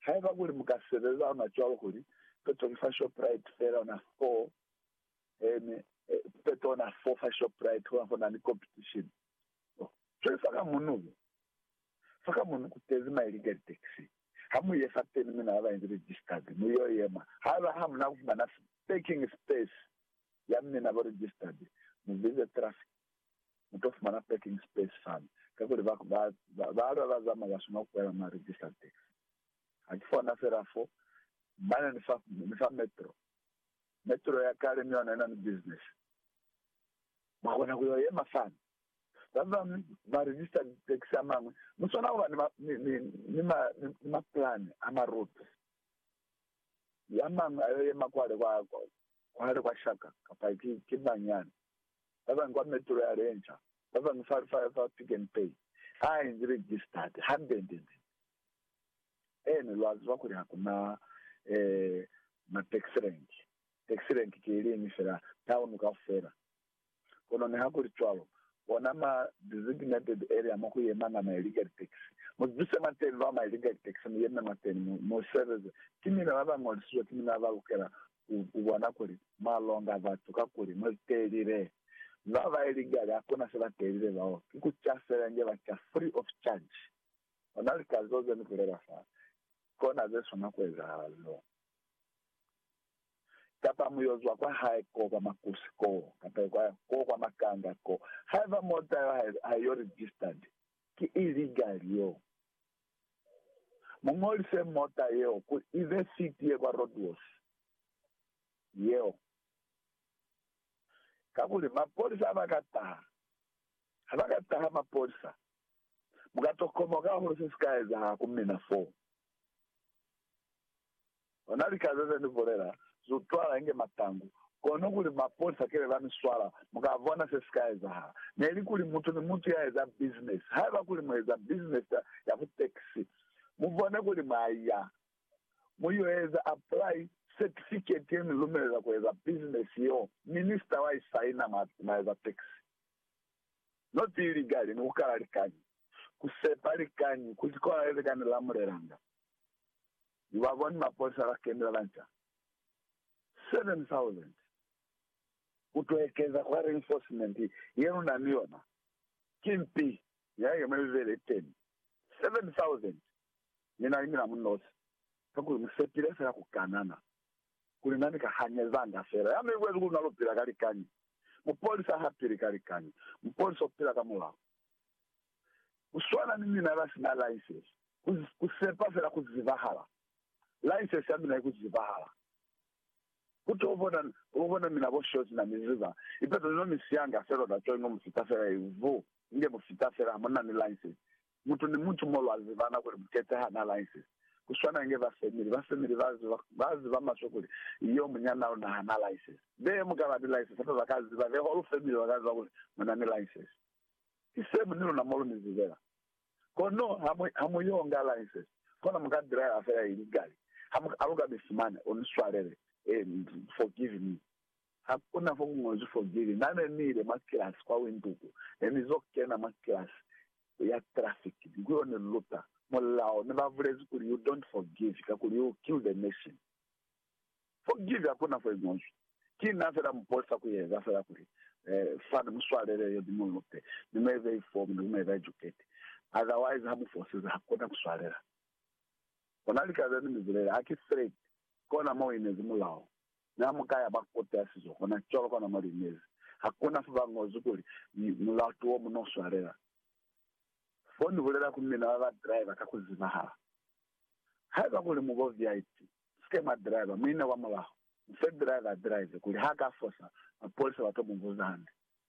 However, we mukasebeza unajua kuri peto kifa Shoprite fera una 4 peto una 4 fa Shoprite kwa ni competition. So faka munu kutezi ma illegal taxi. Hamu ye fateni mina aba registered. Muyo yema. Hala hamu na kufana taking space. Yamne na registered. Muvize traffic. Mutofu mana taking space fan. Kako ba zama gasuna kwa ma registered taxi. Akifona serafo bana nifa metro ya kale miona na business bakona kuyo yema fan baba ba register taxi amamwe musona uba ni ma plan ama route yamanga ayo yema kwa shaka kapa kibanyana baba ngwa metro ya ranger baba ngifa pick and pay is registered 100 lwazi wakuri hakuna na taxi rank kiri ni fera town ka fera kono ne hakuri twalo bona ma designated area mo kuyemanga na illegal taxi mo duse manteni va ma illegal taxi mo yemanga manteni mo service kimina baba ngolisiwe kimina baba ukera ubona kuri malonga vatu ka kuri mo telire lava illegal hakuna sala telire bao kuchasera nje bacha free of charge onalikazo zenu kurera fa kona zeso nakweza lo kapa muyozwa kwa haiko kwa makusiko kapa kwa makanga ko have mota hayo registered ki illegal yo mongoli se mota yo ku ive city kwa roadworks yo kabuli mapolisa abakata mapolisa mugatokomoga hose skaiza kumina 4 onalikaza zenu vorera zutwala inge matangu kono kuli mapolisa kele vamiswala mukavona seskaiza neli kuli mutu ya eza business haiva kuli mweza business ya taxi muvone kuli maya muyo eza apply certificate yenu lumeza kweza business yo minister wa isaina maeza taxi not illegal ni ukala likani kusepa likani kutikola eze kani lamureranga iwavoni mapolisa wakendela lancha 7,000 utwekeza kwa reinforcement yenu naniona kimpi yaye mezele 10 7,000 nina imina mnosi kakuli msepile fera kukanana kuli nani kahanyezanga fera yame wezu kunalopila kalikanyi mupolisa hapili kalikanyi mupolisa opila kamula uswana nini na basi na license kusepa fera kuzivahala license yamina kuzivahala kuti ubona mina bo shows na miziva ipeto no misianga fero da toy no mfitafera ivo nge mfitafera amona ni license mutu ni mutu molo azivana kuri mkete hana license kuswana nge family bazi bamasokuli iyo munyana na hana license be mugaba di license fero bakazi ba the whole family bakazi bakuli mona ni license isemu nilo na molo mizivera kono hamu yonga license kono mga drive afera illegal aluga bisimane oniswalele forgive me hakuna fongozi forgive nane nile makilasi kwa winduku enizokena makilasi ya traffic ngone luta molao nebavulezi kuri you don't forgive kakuri you kill the nation forgive hakuna fongozi kina fera mpolisa kuyeza fera kuri fana muswalele yo dimulote nimeve inform nimeve educate otherwise hamu forces hakuna kuswalela onalikaza nimizulele haki threat kona mawinezi mulao na mukaya bakota sizo kona cholo kona marinezi hakuna fubangozi kuli mulao tuwo munoswarela foni vulera kumina wa driver kakuzivahala haiva kuli mugo VIP skema driver mina wa mulao mfe driver drive kuli haka fosa mapolisa watobu mvuzande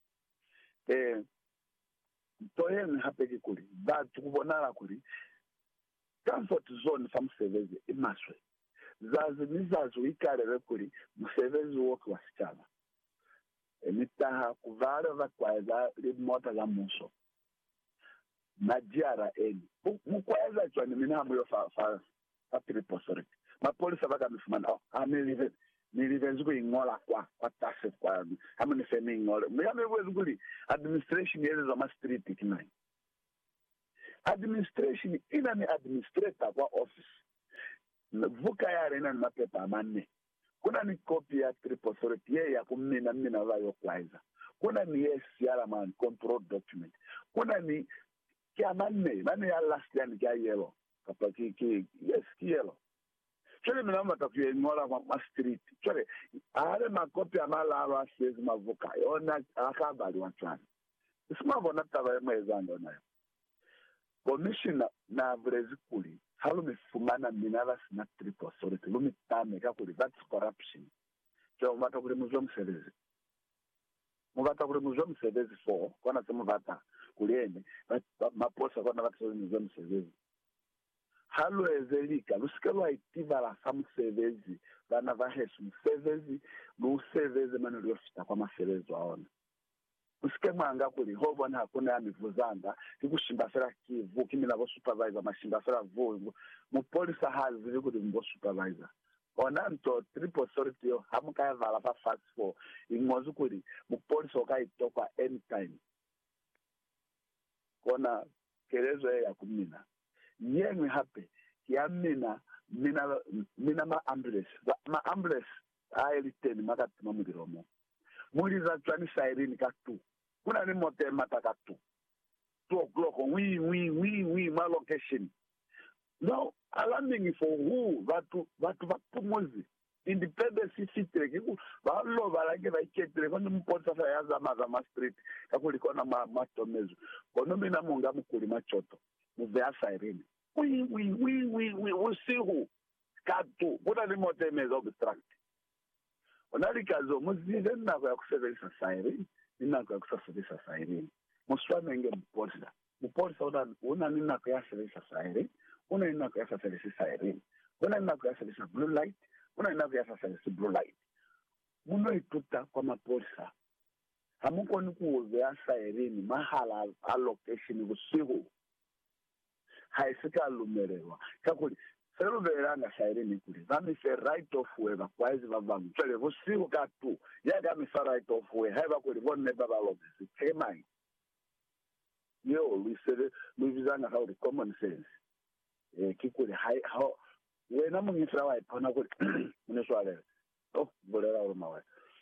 mtoyeni hapeki kuli batu kubonala kuli comfort zone famusevezi imaswe zazi ikarebe kuri musevezi wo kwasichana emitaha kuvara vakwaza limota la muso na GRN mukwaza chwani mina hamu yo fa triposoric mapolisa baka mifumana nilivenzi kuingola kwa tase kwa hamu nifemi ingola miyame wezu kuli administration yele za ma street kinai administration ina ni administrator kwa office vuka yale ina mapepa amanne. Kuna ni copy ya triple authority ya kumina vayo kwaiza. Kuna ni SCR man control document. Kuna ni kia manne ya last year kia yellow. Kapa ki yes ki yellow. Chole mina matakuye ngola ma street. Chole ale ma copy amala aba says mavuka. Ona akabali wanchana. Isima bona taba mwezando nayo. Commissioner na vrezikuli halume fumana minava sina triple authority lumi tame kakuli that's corruption. So mata kule muzom service. Muvata kule muzom service for kona sema vata kuliene maposa kona vata kule muzom service. Halu ezelika lusikelo itiva la samu service vana vahesu service mu service manu liofita kwa ma service waona. Usikema anga kuli hobona hakuna ya mivuzanga ikushimba kivu kimi na supervisor mashimba sera vu mu police hali zili kuli mbo supervisor ona nto triple authority yo hamuka ya vala fa fast for ingozu kuli mu police okaitokwa anytime kona kelezo ya kumina yengwe hape ya mina ma ambulance aeliteni makati mamudiromo muri za twani siren ka tu kuna ni motel mataka tu 2 o'clock we my location now alarming for who vatu vapumuzi independence city ku ba lo balake ba iketre kono mpotsa sa ya za street kakuliko na matomezo kono mina munga mukuli machoto mu vya siren we usiku ka tu kuna ni motel mezo obstruct onalikazo muzize nako ya kusebenzisa siren ninako ya kusebenzisa siren muswame nge mupolisa una ninako ya kusebenzisa siren una ninako ya kusebenzisa siren una ninako ya kusebenzisa blue light una ninako ya kusebenzisa blue light muno ituta kwa mapolisa hamuko nikuwe ya siren mahala allocation usiku haisika lumerewa kakuli sero veranga siren kuli vami fe right of way bakwazi babangu tshele usiku ka tu ya gami fa right of way haba kuli bonne baba lobisi kemai yo we said luvizanga how the common sense kikuli how wena mungifra wa ipona kuli muneswale bolera umawa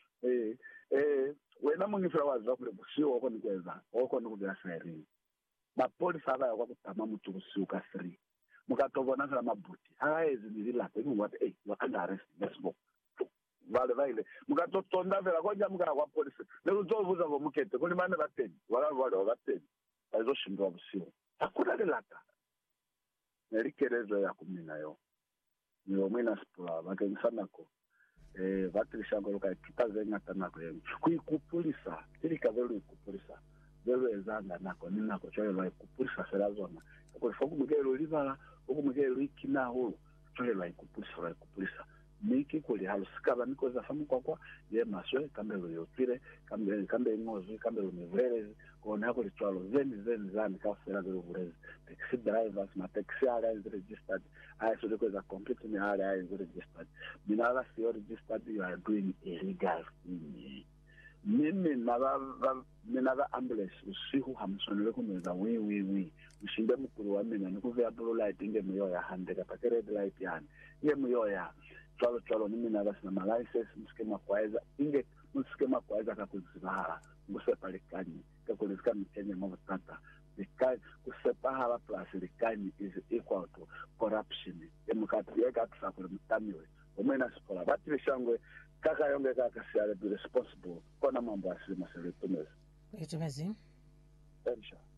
wena mungifra wa zakule busiku oko nikweza oko nikubya siren mapolisa aba yakutama mutu busiku ka 3 mukatobona kana mabuti haezi nililapha ngwathi wakanda arrest let's go vale mukatotonda vela konja mukana kwa police nekuzovuza ngomukete kuni mane bateni wala bateni bazoshindwa busiku akuna lelata nelikelezo ya kumina yo niyo mwina sipula bakengisanako vatilishango lokai tutazenga nako yenu kuikupulisa tilikavelo ikupulisa velo ezanga nako ninako choyo lo ikupulisa selazona kulifoku mugelo livala okumugelo ikinaho choyo lo ikupulisa miki kuli halusikaba nikoza famu kwa ye maswe kambelo yotire kambe ngozi kambelo mivere kona yako litwalo zeni zani kafera velo burezi taxi drivers na taxi is registered I so because a complete me area is registered minala si registered you are doing illegal mimi nava ambulance usiku hamsonele kumeza we ushinde mkuru wa mina nikuvya blue light inge myo ya hande kapake red light yani ye myo ya twalo nimi nava sina ma license mskema kwaiza inge mskema kwaiza kakuzibahara ngusepale kanyi kakulizika mkenye mwa tata likai kusepahara plus likai is equal to corruption emukati yeka tusakule mtamiwe umena sipola batile shangwe kaka yonge kaka siare be responsible kona mambo asima seletomeza etumezi Erisha